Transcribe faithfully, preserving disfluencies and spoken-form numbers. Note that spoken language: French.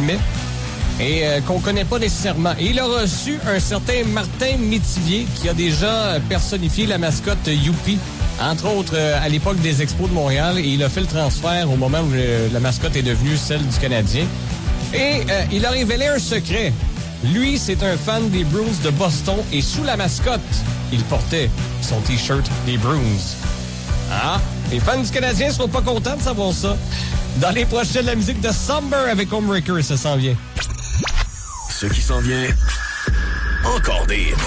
guillemets, et euh, qu'on connaît pas nécessairement. Et il a reçu un certain Martin Métivier qui a déjà personnifié la mascotte Youpi, entre autres euh, à l'époque des Expos de Montréal, et il a fait le transfert au moment où euh, la mascotte est devenue celle du Canadien. Et euh, il a révélé un secret. Lui, c'est un fan des Bruins de Boston et sous la mascotte, il portait son T-shirt des Bruins. Ah, les fans du Canadien seront pas contents de savoir ça. Dans les prochaines, la musique de Somber avec Homebreaker, ça s'en vient. Ce qui s'en vient, encore des hits.